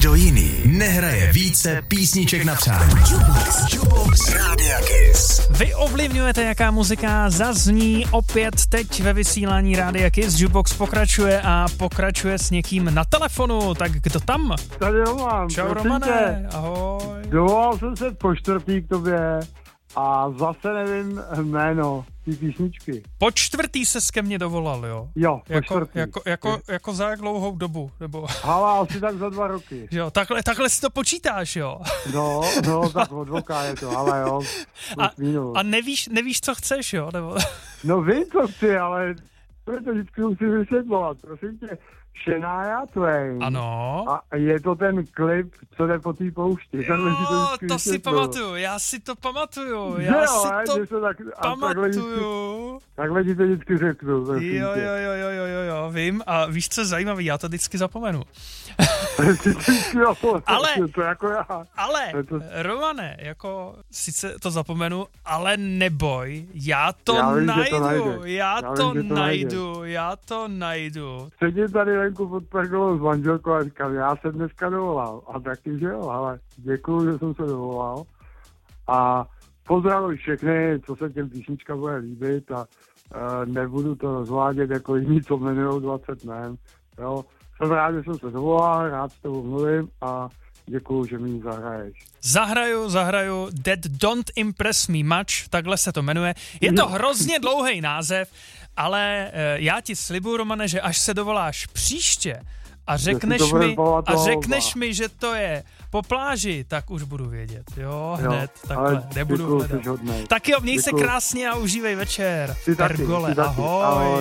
Nikdo jiný nehraje více písniček na přání. Jukebox Rádia Kiss. Vy ovlivňujete, jaká muzika zazní opět teď ve vysílání Rádia Kiss. Jukebox pokračuje a pokračuje s někým na telefonu. Tak kdo tam? Tady Roman. Čau Romane, ahoj. Dovolal jsem se po čtvrtý k tobě a zase nevím jméno té písničky. Po čtvrtý se ke mně dovolal, jo? Jo, po čtvrtý. Jako za jak dlouhou dobu? Nebo... Ale asi tak za 2 roky. Jo, takhle si to počítáš, jo? No, tak od voka je to, ale jo. A nevíš, co chceš, jo? Nebo... No vím, co chci, ale to vždycky musím vysvětlovat. Prosím tě, Shania Twain. Ano. A je to ten klip, co jde po té poušti. Jo, to si pamatuju, já si to pamatuju. Takhle ti to vždycky řeknu. Jo, vím a víš, co je zajímavý, já to vždycky zapomenu. Ale, Romane, jako sice to zapomenu, ale neboj, já to najdu. Sedím tady venku pod pergolou s manželkou a říkám, já jsem dneska dovolal. A taky, že jo, ale děkuju, že jsem se dovolal. A pozdravuji všechny, co se těm písnička bude líbit a nebudu to rozvádět jako jiní, co jmenujou 20 jmen. Jo. Jsem rád, že jsem se dovolal, rád s tebou mluvím a děkuju, že mi ji zahraješ. Zahraju That Don't Impress Me Much, takhle se to jmenuje. Je to hrozně dlouhý název, ale já ti slibuju, Romane, že až se dovoláš příště a řekneš mi, že to je po pláži, tak už budu vědět. Jo, hned, takhle, nebudu hledat. Tak jo, měj se krásně a užívej večer. Pergole, ahoj.